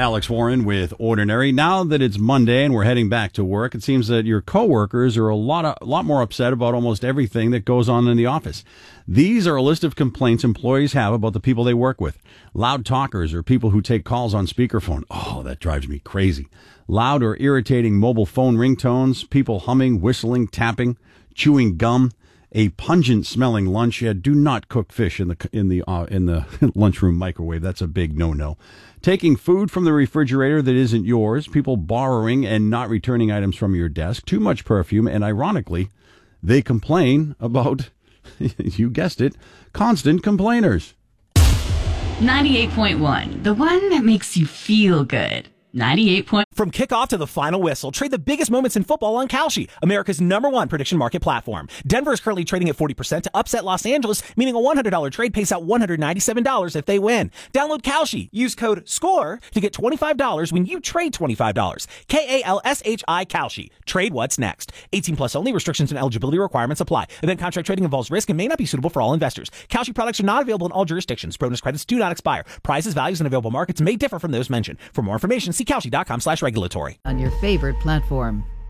Alex Warren with Ordinary. Now that it's Monday and we're heading back to work, it seems that your coworkers are a lot more upset about almost everything that goes on in the office. These are a list of complaints employees have about the people they work with. Loud talkers or people who take calls on speakerphone. Oh, that drives me crazy. Loud or irritating mobile phone ringtones, people humming, whistling, tapping, chewing gum. A pungent-smelling lunch. Yeah, do not cook fish in the lunchroom microwave. That's a big no-no. Taking food from the refrigerator that isn't yours. People borrowing and not returning items from your desk. Too much perfume, and ironically, they complain about, you guessed it, constant complainers. 98.1, the one that makes you feel good. 98. From kickoff to the final whistle, trade the biggest moments in football on Kalshi, America's #1 prediction market platform. Denver is currently trading at 40% to upset Los Angeles, meaning a $100 trade pays out $197 if they win. Download Kalshi. Use code SCORE to get $25 when you trade $25. KALSHI Kalshi. Trade what's next. 18 plus only. Restrictions and eligibility requirements apply. Event contract trading involves risk and may not be suitable for all investors. Kalshi products are not available in all jurisdictions. Bonus credits do not expire. Prices, values, and available markets may differ from those mentioned. For more information, see Kalshi.com/regulatory. On your favorite platform.